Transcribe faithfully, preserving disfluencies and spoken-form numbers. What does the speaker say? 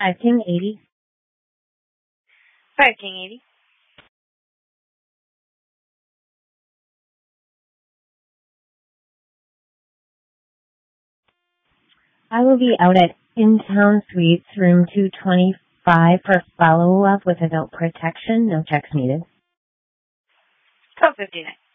Five King eighty. Five King eighty. I will be out at In-Town Suites, room two twenty-five for follow-up with adult protection. No checks needed. Twelve fifty nine.